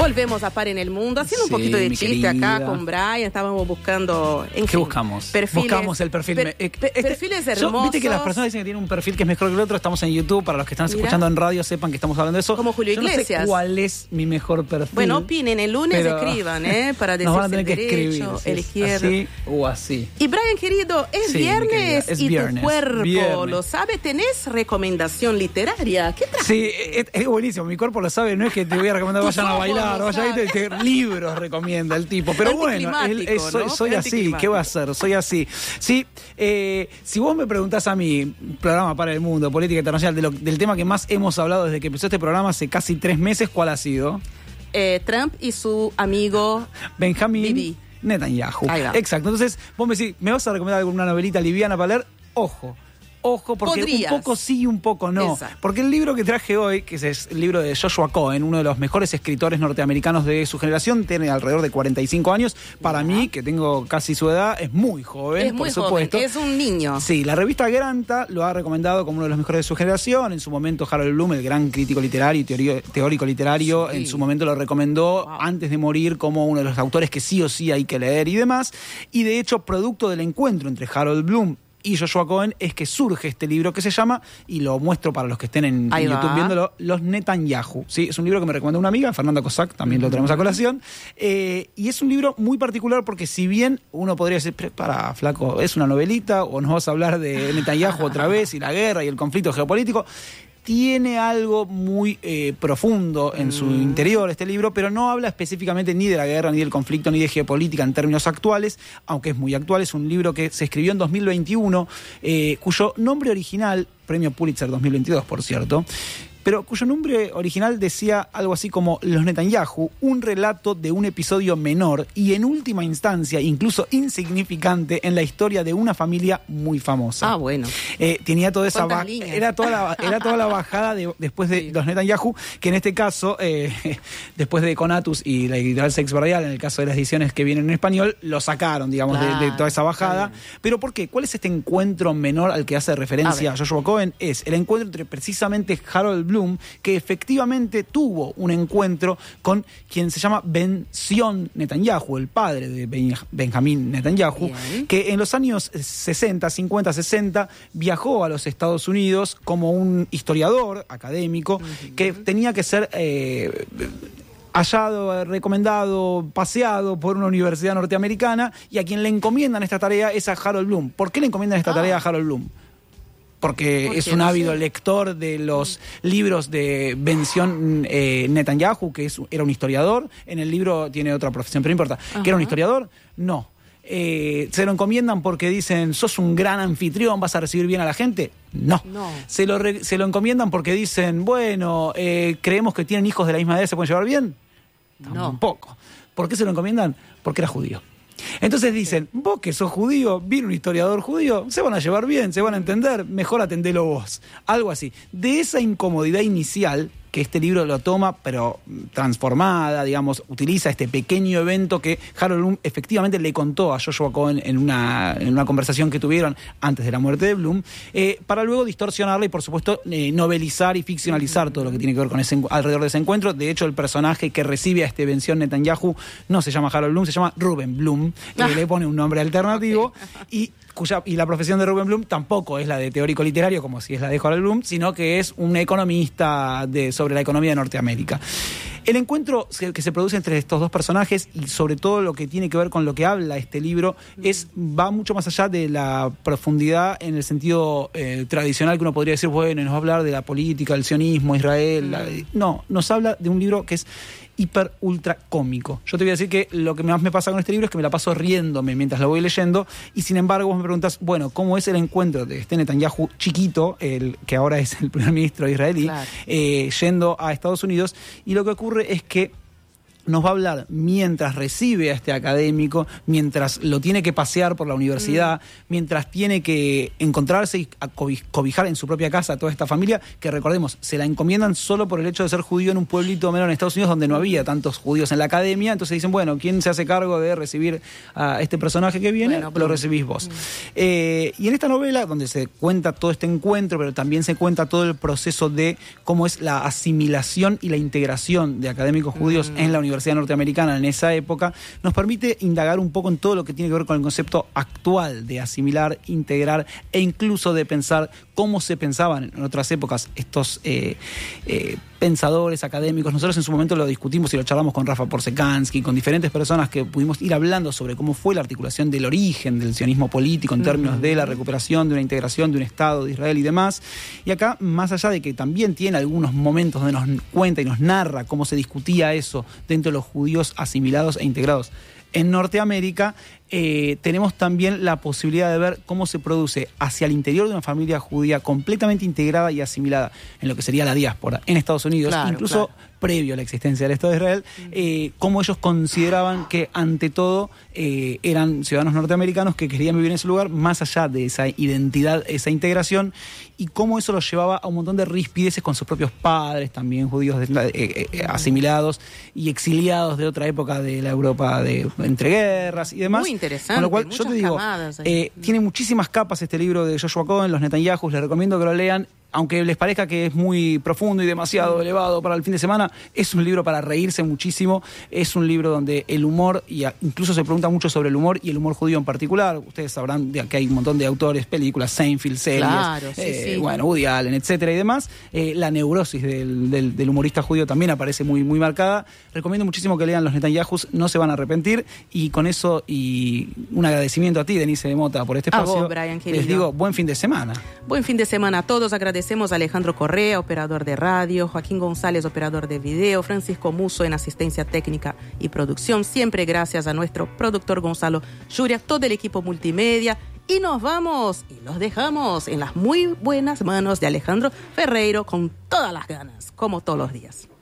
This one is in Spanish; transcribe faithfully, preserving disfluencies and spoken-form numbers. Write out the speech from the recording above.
Volvemos a Par en el Mundo, haciendo Sí, un poquito de mi chiste querida. acá con Brian. Estábamos buscando. En ¿Qué fin, buscamos? Perfiles, Buscamos el perfil. per- me- eh, per- este- perfiles yo- hermosos. Viste que las personas dicen que tienen un perfil que es mejor que el otro. Estamos en YouTube. Para los que están Mira. escuchando en radio, sepan que estamos hablando de eso. Como Julio Yo no Iglesias. sé cuál es mi mejor perfil. Bueno, opinen, el lunes pero escriban, ¿eh? Para nos van a decirse tener el que derecho, escribir. si el es izquierdo. Así o así. Y Brian, querido, es Sí, mi querida, viernes es y viernes, tu cuerpo viernes. lo sabe. ¿Tenés recomendación literaria? ¿Qué traes? Sí, es, es buenísimo. Mi cuerpo lo sabe. No es que te voy a recomendar Tus vayan a ojos bailar, lo vayan a ir, te- te- libros recomienda el tipo. Pero bueno, él- es- soy, ¿no? soy así. Anticlimático. ¿Qué va a hacer? Soy así. Sí, eh, si vos me preguntás a mí, programa para el mundo, política internacional, de lo- del tema que más hemos hablado desde que empezó este programa hace casi tres meses, ¿cuál ha sido? Eh, Trump y su amigo Benjamín Bibi. Netanyahu. Ahí va. Exacto. Entonces, vos me decís, ¿me vas a recomendar alguna novelita liviana para leer? Ojo. Ojo, porque Podrías. un poco sí y un poco no. Exacto. Porque el libro que traje hoy, que es el libro de Joshua Cohen, uno de los mejores escritores norteamericanos de su generación, tiene alrededor de cuarenta y cinco años. Para mí, que tengo casi su edad, es muy joven, es muy por joven, supuesto. es un niño. Sí, la revista Granta lo ha recomendado como uno de los mejores de su generación. En su momento, Harold Bloom, el gran crítico literario y teoría- teórico literario, Sí. en su momento lo recomendó Wow. antes de morir como uno de los autores que sí o sí hay que leer y demás. Y de hecho, producto del encuentro entre Harold Bloom y Joshua Cohen es que surge este libro que se llama, y lo muestro para los que estén en, Ahí en va. YouTube viéndolo, Los Netanyahu. ¿Sí? Es un libro que me recomendó una amiga, Fernanda Cossack, también lo tenemos a colación. Eh, y es un libro muy particular porque si bien uno podría decir, "Pre- para, flaco, es una novelita o nos vas a hablar de Netanyahu otra vez y la guerra y el conflicto geopolítico", tiene algo muy eh, profundo en su Mm. interior este libro, pero no habla específicamente ni de la guerra, ni del conflicto, ni de geopolítica en términos actuales, aunque es muy actual. Es un libro que se escribió en dos mil veintiuno, eh, cuyo nombre original, premio Pulitzer dos mil veintidós, por cierto, pero cuyo nombre original decía algo así como Los Netanyahu, un relato de un episodio menor y en última instancia incluso insignificante en la historia de una familia muy famosa. Ah, bueno. Eh, tenía toda esa ¿Cuántas ba- líneas? era toda la era toda la bajada de, después de Sí. los Netanyahu, que en este caso eh, después de Conatus y la editorial Sex Barrial, en el caso de las ediciones que vienen en español, lo sacaron, digamos, de- de, Claro, toda esa bajada. está bien. Pero ¿por qué? ¿Cuál es este encuentro menor al que hace referencia A a ver. Joshua Cohen? Es el encuentro entre precisamente Harold Bloom, que efectivamente tuvo un encuentro con quien se llama Ben-Zion Netanyahu, el padre de Ben- Benjamín Netanyahu, Bien. que en los años sesenta, cincuenta, sesenta viajó a los Estados Unidos como un historiador académico que tenía que ser eh, hallado, recomendado, paseado por una universidad norteamericana, y a quien le encomiendan esta tarea es a Harold Bloom. ¿Por qué le encomiendan esta Ah. tarea a Harold Bloom? Porque ¿Por es qué? un No ávido sé. lector de los libros de Ben-Zion eh, Netanyahu, que es, era un historiador. En el libro tiene otra profesión, pero no importa. ¿Que era un Ajá. historiador? No. Eh, ¿Se lo encomiendan porque dicen, sos un gran anfitrión, vas a recibir bien a la gente? No. No. ¿Se lo, re- se lo encomiendan porque dicen, bueno, eh, creemos que tienen hijos de la misma edad, ¿se pueden llevar bien? No. Tampoco. ¿Por qué se lo encomiendan? Porque era judío. Entonces dicen, vos que sos judío, viene un historiador judío, se van a llevar bien, se van a entender, mejor atendelo vos. Algo así. De esa incomodidad inicial, que este libro lo toma, pero transformada, digamos, utiliza este pequeño evento que Harold Bloom efectivamente le contó a Joshua Cohen en una, en una conversación que tuvieron antes de la muerte de Bloom, eh, para luego distorsionarla y, por supuesto, eh, novelizar y ficcionalizar todo lo que tiene que ver con ese, alrededor de ese encuentro. De hecho, el personaje que recibe a este Benzion Netanyahu no se llama Harold Bloom, se llama Ruben Bloom, que Ah. le pone un nombre alternativo, y cuya y la profesión de Ruben Bloom tampoco es la de teórico literario, como si es la de Harold Bloom, sino que es un economista de, sobre la economía de Norteamérica. El encuentro que se produce entre estos dos personajes, y sobre todo lo que tiene que ver con lo que habla este libro, es va mucho más allá de la profundidad en el sentido eh, tradicional, que uno podría decir, bueno, nos va a hablar de la política, del sionismo, Israel. La, no, nos habla de un libro que es hiper ultra cómico. Yo te voy a decir que lo que más me pasa con este libro es que me la paso riéndome mientras lo voy leyendo, y sin embargo vos me preguntás, bueno, ¿cómo es el encuentro de este Netanyahu chiquito, el que ahora es el primer ministro israelí, Claro. eh, yendo a Estados Unidos? Y lo que ocurre es que nos va a hablar mientras recibe a este académico, mientras lo tiene que pasear por la universidad, mm. mientras tiene que encontrarse y cobijar en su propia casa a toda esta familia, que recordemos, se la encomiendan solo por el hecho de ser judío en un pueblito menor en Estados Unidos donde no había tantos judíos en la academia. Entonces dicen, bueno, ¿quién se hace cargo de recibir a este personaje que viene? Bueno, lo recibís vos. Mm. Eh, y en esta novela, donde se cuenta todo este encuentro, pero también se cuenta todo el proceso de cómo es la asimilación y la integración de académicos judíos mm. en la universidad, universidad norteamericana en esa época, nos permite indagar un poco en todo lo que tiene que ver con el concepto actual de asimilar, integrar e incluso de pensar cómo se pensaban en otras épocas estos eh, eh, pensadores académicos. Nosotros en su momento lo discutimos y lo charlamos con Rafa Porsekansky, con diferentes personas que pudimos ir hablando sobre cómo fue la articulación del origen del sionismo político en términos de la recuperación, de una integración de un Estado de Israel y demás. Y acá, más allá de que también tiene algunos momentos donde nos cuenta y nos narra cómo se discutía eso dentro de los judíos asimilados e integrados en Norteamérica, eh, tenemos también la posibilidad de ver cómo se produce hacia el interior de una familia judía completamente integrada y asimilada en lo que sería la diáspora en Estados Unidos, claro, incluso claro. previo a la existencia del Estado de Israel, eh, cómo ellos consideraban que ante todo eh, eran ciudadanos norteamericanos que querían vivir en ese lugar, más allá de esa identidad, esa integración, y cómo eso los llevaba a un montón de rispideces con sus propios padres, también judíos de, eh, eh, asimilados y exiliados de otra época de la Europa de entreguerras y demás. Muy interesante. Con lo cual, yo te digo, eh, tiene muchísimas capas este libro de Joshua Cohen, Los Netanyahus, les recomiendo que lo lean. Aunque les parezca que es muy profundo y demasiado elevado para el fin de semana, es un libro para reírse muchísimo, es un libro donde el humor, y incluso se pregunta mucho sobre el humor y el humor judío en particular. Ustedes sabrán que hay un montón de autores, películas, Seinfeld, series, claro, sí, eh, sí. bueno, Woody Allen, etcétera y demás. Eh, la neurosis del, del, del humorista judío también aparece muy, muy marcada. Recomiendo muchísimo que lean Los Netanyahus, no se van a arrepentir. Y con eso, y un agradecimiento a ti, Denise de Mota, por este A espacio. vos, Brian, querido. Les digo, buen fin de semana. Buen fin de semana a todos. Agradecemos a Alejandro Correa, operador de radio, Joaquín González, operador de video, Francisco Musso en asistencia técnica y producción. Siempre gracias a nuestro productor Gonzalo Yuria, todo el equipo multimedia. Y nos vamos y los dejamos en las muy buenas manos de Alejandro Ferreiro con todas las ganas, como todos los días.